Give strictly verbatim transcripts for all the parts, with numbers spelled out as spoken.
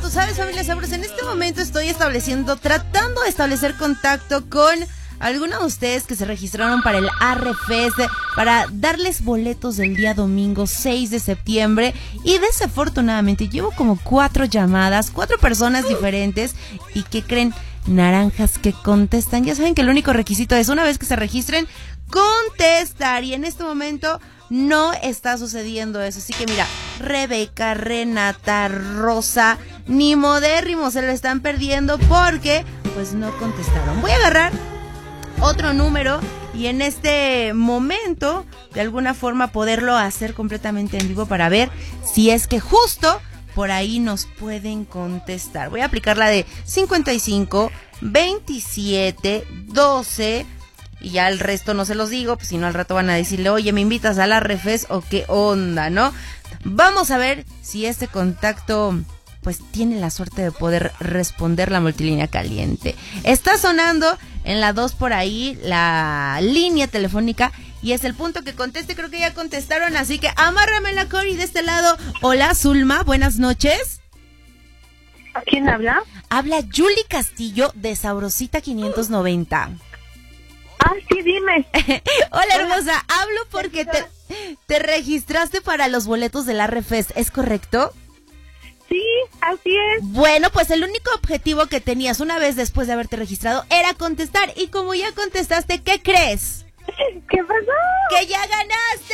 tú sabes, familia sabrosa, en este momento estoy estableciendo, tratando de establecer contacto con algunos de ustedes que se registraron para el Arrefest, para darles boletos del día domingo seis de septiembre, y desafortunadamente llevo como cuatro llamadas, cuatro personas diferentes, y ¿qué creen? Naranjas que contestan. Ya saben que el único requisito es, una vez que se registren, contestar, y en este momento no está sucediendo eso. Así que mira, Rebeca, Renata, Rosa, ni modérrimo se lo están perdiendo porque pues no contestaron. Voy a agarrar otro número y en este momento de alguna forma poderlo hacer completamente en vivo para ver si es que justo por ahí nos pueden contestar. Voy a aplicar la de cincuenta y cinco, veintisiete, doce, y ya el resto no se los digo, pues si no al rato van a decirle, oye, ¿me invitas a la Arrefest o qué onda, no? Vamos a ver si este contacto pues tiene la suerte de poder responder la multilínea caliente. Está sonando en la dos por ahí la línea telefónica y es el punto que conteste. Creo que ya contestaron, así que amárrame la Cori de este lado. Hola, Zulma, buenas noches. ¿Quién habla? Habla Yuli Castillo de Sabrosita quinientos noventa. Ah, sí, dime. Hola, hermosa, hablo porque te, te registraste para los boletos del Arrefest, ¿es correcto? Sí, así es. Bueno, pues el único objetivo que tenías una vez después de haberte registrado era contestar, y como ya contestaste, ¿qué crees? ¿Qué pasó? ¡Que ya ganaste!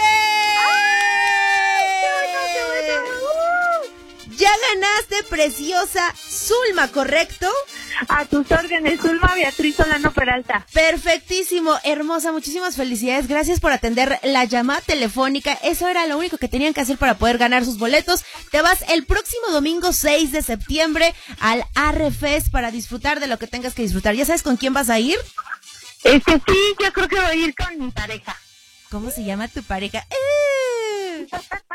¡Ay, qué bueno, qué bueno! Ya ganaste, preciosa Zulma, ¿correcto? A tus órdenes, Zulma Beatriz Solano Peralta. Perfectísimo, hermosa, muchísimas felicidades, gracias por atender la llamada telefónica. Eso era lo único que tenían que hacer para poder ganar sus boletos. Te vas el próximo domingo seis de septiembre al Arrefest para disfrutar de lo que tengas que disfrutar. ¿Ya sabes con quién vas a ir? Este sí, yo creo que voy a ir con mi pareja. ¿Cómo se llama tu pareja? ¡Eh!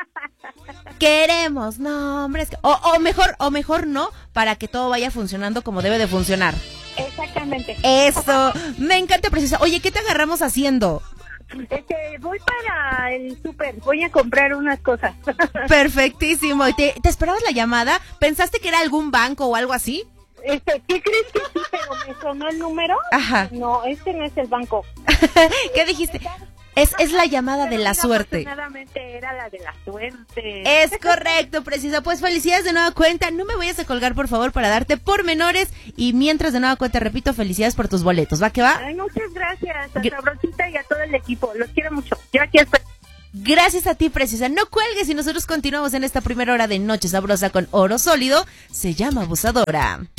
Queremos, no, hombre, es que, o, o mejor, o mejor no, para que todo vaya funcionando como debe de funcionar. Exactamente. Eso, me encanta, preciosa. Oye, ¿qué te agarramos haciendo? Este, voy para el súper, voy a comprar unas cosas. Perfectísimo. ¿Te, ¿Te esperabas la llamada? ¿Pensaste que era algún banco o algo así? Este, ¿qué crees que sí, pero me sonó el número? Ajá. No, este no es el banco. ¿Qué dijiste? Es, es la llamada de la suerte. Afortunadamente era la de la suerte. Es correcto, precisa. Pues felicidades de nueva cuenta. No me vayas a colgar, por favor, para darte pormenores. Y mientras de nueva cuenta, repito, felicidades por tus boletos. ¿Va que va? Ay, muchas gracias a Gr- Sabrosita y a todo el equipo. Los quiero mucho. Yo aquí estoy. Gracias a ti, preciosa. No cuelgues y nosotros continuamos en esta primera hora de Noche Sabrosa con Oro Sólido. Se llama Abusadora.